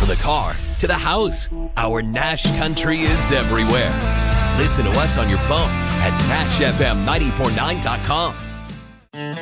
From the car to the house, our Nash country is everywhere. Listen to us on your phone at NashFM949.com.